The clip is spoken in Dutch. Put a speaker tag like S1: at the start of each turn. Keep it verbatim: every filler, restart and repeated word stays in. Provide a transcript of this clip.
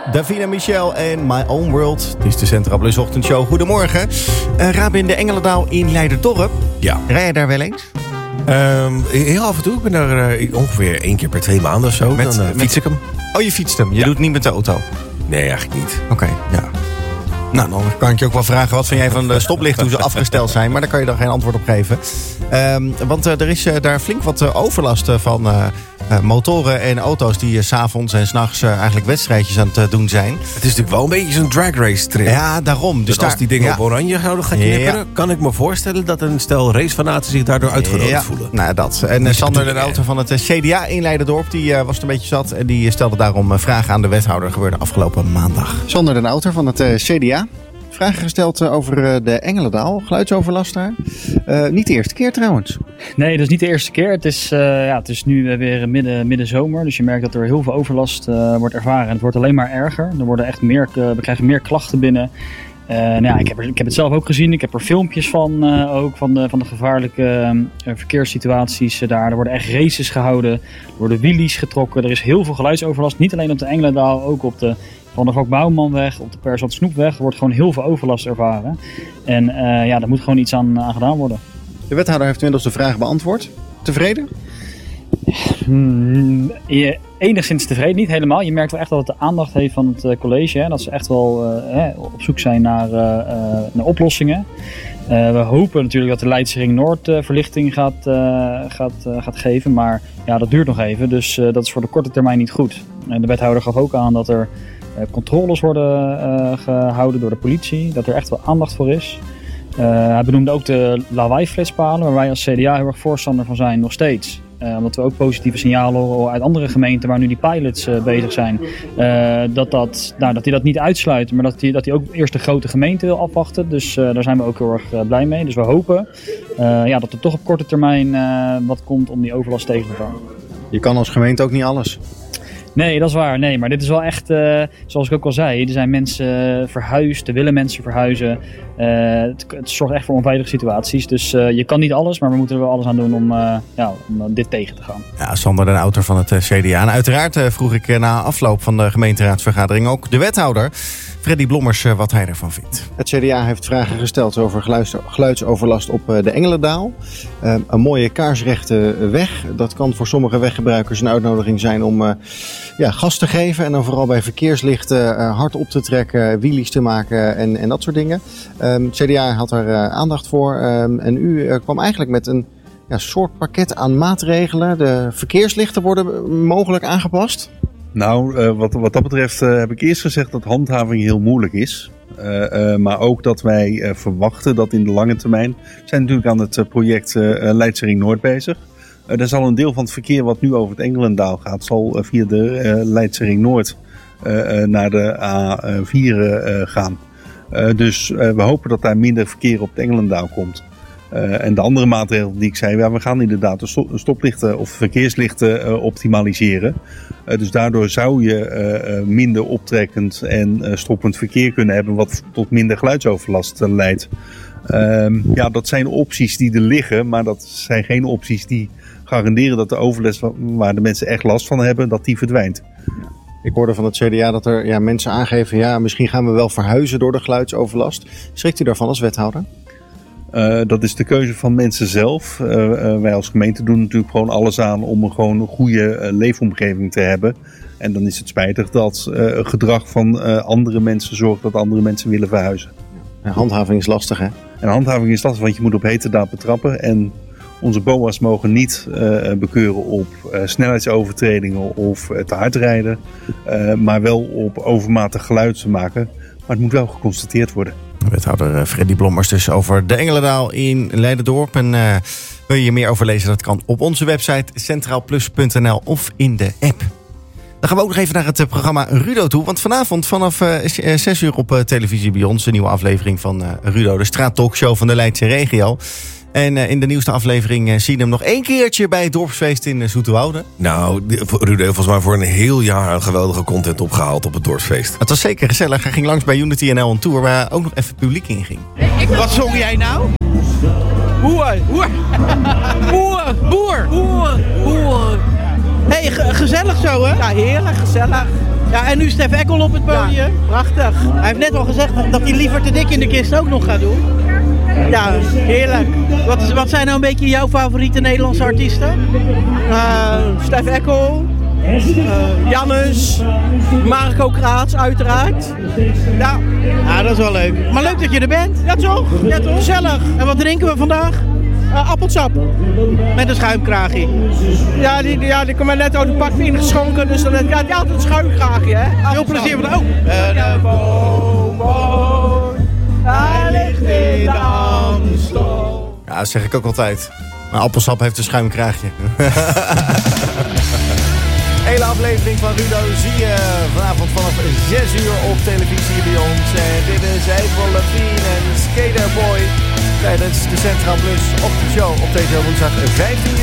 S1: Davina Michel en My Own World. Het is de Centraal Plus ochtendshow. Goedemorgen. Uh, Rabin de Engelendaal in Leiderdorp.
S2: Ja.
S1: Rij je daar wel eens?
S2: Um, heel af en toe. Ik ben daar uh, ongeveer één keer per twee maanden of zo.
S1: Met,
S2: dan uh,
S1: met...
S2: fiets ik hem.
S1: Oh, je fietst hem. Je
S2: ja.
S1: doet niet met de auto?
S2: Nee, eigenlijk niet.
S1: Oké, okay, ja. Nou, dan kan ik je ook wel vragen, wat vind jij van de stoplichten, hoe ze afgesteld zijn? Maar daar kan je dan geen antwoord op geven. Um, want uh, er is uh, daar flink wat uh, overlast uh, van uh, uh, motoren en auto's die uh, 's avonds en 's nachts uh, eigenlijk wedstrijdjes aan het uh, doen zijn.
S2: Het is natuurlijk wel een beetje zo'n drag race trip.
S1: Ja, daarom. Dus,
S2: dus
S1: daar,
S2: als die dingen
S1: ja.
S2: op oranje houden gaan knipperen, ja. kan ik me voorstellen dat een stel racefanaten zich daardoor uitgenodigd
S1: ja.
S2: voelen.
S1: Nou, dat. En uh, Sander de Ruiter van het uh, C D A in Leiderdorp, die uh, was het een beetje zat. En die stelde daarom uh, vragen aan de wethouder. Gebeurde afgelopen maandag. Sander de Ruiter van het uh, C D A. Vragen gesteld over de Engelendaal, geluidsoverlast daar. Uh, niet de eerste keer trouwens.
S3: Nee, dat is niet de eerste keer. Het is, uh, ja, het is nu weer midden, midden zomer. Dus je merkt dat er heel veel overlast uh, wordt ervaren. En het wordt alleen maar erger. Er worden echt meer, uh, we krijgen meer klachten binnen. Uh, nou ja, ik, heb er, ik heb het zelf ook gezien. Ik heb er filmpjes van, uh, ook van de, van de gevaarlijke uh, verkeerssituaties uh, daar. Er worden echt races gehouden. Er worden wheelies getrokken. Er is heel veel geluidsoverlast. Niet alleen op de Engelendaal, ook op de Van de Gok Bouwmanweg, op de Persant Snoepweg. Er wordt gewoon heel veel overlast ervaren. En uh, ja, daar moet gewoon iets aan, aan gedaan worden.
S1: De wethouder heeft inmiddels de vraag beantwoord. Tevreden?
S3: Hmm, je, enigszins tevreden, niet helemaal. Je merkt wel echt dat het de aandacht heeft van het uh, college. Hè? Dat ze echt wel uh, hè, op zoek zijn naar, uh, uh, naar oplossingen. Uh, we hopen natuurlijk dat de Leidse Ring Noord uh, verlichting gaat, uh, gaat, uh, gaat geven. Maar ja, dat duurt nog even. Dus uh, dat is voor de korte termijn niet goed. En de wethouder gaf ook aan dat er uh, controles worden uh, gehouden door de politie. Dat er echt wel aandacht voor is. Uh, hij benoemde ook de lawaai-flitspalen, waar wij als C D A heel erg voorstander van zijn, nog steeds. Uh, omdat we ook positieve signalen horen uit andere gemeenten waar nu die pilots uh, bezig zijn. Uh, dat, dat, nou, dat die dat niet uitsluiten, maar dat die, dat die ook eerst de grote gemeente wil afwachten. Dus uh, daar zijn we ook heel erg uh, blij mee. Dus we hopen uh, ja, dat er toch op korte termijn uh, wat komt om die overlast tegen te gaan.
S1: Je kan als gemeente ook niet alles.
S3: Nee, dat is waar. Nee, maar dit is wel echt, uh, zoals ik ook al zei, er zijn mensen verhuisd, er willen mensen verhuizen. Uh, het, het zorgt echt voor onveilige situaties. Dus uh, je kan niet alles, maar we moeten er wel alles aan doen om, uh, ja, om uh, dit tegen te gaan.
S1: Ja, Sander, de auteur van het uh, C D A. En uiteraard uh, vroeg ik uh, na afloop van de gemeenteraadsvergadering ook de wethouder, Freddy Blommers, uh, wat hij ervan vindt. Het C D A heeft vragen gesteld over geluids- geluidsoverlast op uh, de Engelendaal. Uh, een mooie kaarsrechte weg. Dat kan voor sommige weggebruikers een uitnodiging zijn om uh, ja, gas te geven. En dan vooral bij verkeerslichten uh, hard op te trekken, wheelies te maken en, en dat soort dingen. Um, C D A had er uh, aandacht voor. Um, en u uh, kwam eigenlijk met een ja, soort pakket aan maatregelen. De verkeerslichten worden mogelijk aangepast.
S4: Nou, uh, wat, wat dat betreft uh, heb ik eerst gezegd dat handhaving heel moeilijk is. Uh, uh, maar ook dat wij uh, verwachten dat in de lange termijn, we zijn natuurlijk aan het uh, project uh, Leidse Ring Noord bezig. Uh, er zal een deel van het verkeer wat nu over het Engelendaal gaat, zal uh, via de uh, Leidse Ring Noord uh, uh, naar de A vier uh, gaan. Uh, dus uh, we hopen dat daar minder verkeer op het Engelendaal komt. Uh, en de andere maatregel die ik zei, ja, we gaan inderdaad de stoplichten of verkeerslichten uh, optimaliseren. Uh, dus daardoor zou je uh, minder optrekkend en uh, stoppend verkeer kunnen hebben, wat tot minder geluidsoverlast uh, leidt. Uh, ja, dat zijn opties die er liggen, maar dat zijn geen opties die garanderen dat de overlast waar de mensen echt last van hebben, dat die verdwijnt.
S1: Ik hoorde van het C D A dat er ja, mensen aangeven, ja, misschien gaan we wel verhuizen door de geluidsoverlast. Schrikt u daarvan als wethouder?
S4: Uh, dat is de keuze van mensen zelf. Uh, uh, wij als gemeente doen natuurlijk gewoon alles aan om een, gewoon een goede uh, leefomgeving te hebben. En dan is het spijtig dat uh, het gedrag van uh, andere mensen zorgt dat andere mensen willen verhuizen.
S1: Ja, handhaving is lastig, hè?
S4: En handhaving is lastig, want je moet op heterdaad betrappen. En onze B O A's mogen niet uh, bekeuren op uh, snelheidsovertredingen of uh, te hard rijden. Uh, maar wel op overmatig geluid te maken. Maar het moet wel geconstateerd worden.
S1: Wethouder Freddy Blommers dus over de Engelendaal in Leiderdorp. En uh, wil je hier meer over lezen? Dat kan op onze website centraalplus punt n l of in de app. Dan gaan we ook nog even naar het programma Rudo toe. Want vanavond vanaf uh, zes uur op uh, televisie bij ons een nieuwe aflevering van uh, Rudo. De straattalkshow van de Leidse regio. En uh, in de nieuwste aflevering uh, zien we hem nog één keertje bij het dorpsfeest in uh, Zoeterwoude.
S2: Nou, Rudo heeft volgens mij voor een heel jaar aan geweldige content opgehaald op het dorpsfeest.
S1: Het was zeker gezellig. Hij ging langs bij Unity N L een tour waar ook nog even publiek in ging.
S5: Wat zong jij nou? Boer, boer, boer, boer, boer, boer. Hé, hey, ge- gezellig zo, hè? Ja, heerlijk, gezellig. Ja, en nu Stef Eckel op het podium. Ja, prachtig. Hij heeft net al gezegd dat hij liever te dik in de kist ook nog gaat doen. Ja, heerlijk. Wat, is, wat zijn nou een beetje jouw favoriete Nederlandse artiesten? Uh, Stef Eckel, uh, Jannes, Marco Kraats uiteraard. Ja. ja, dat is wel leuk. Maar leuk dat je er bent. Ja toch? Ja toch? Gezellig. En wat drinken we vandaag? Uh, appelsap. Met een schuimkraagje. Ja, die, ja, die komt net uit de pak ingeschonken, dus dan ja, die had een schuimkraagje, hè? Veel plezier van de oh. En boom, boom, hij ligt in de Amstel.
S1: Ja, dat zeg ik ook altijd. Maar appelsap heeft een schuimkraagje. Hele aflevering van Rudo zie je vanavond vanaf zes uur op televisie bij ons. En dit is April Lavigne en Skaterboy tijdens de Centraal Plus op de show op deze woensdag vijftien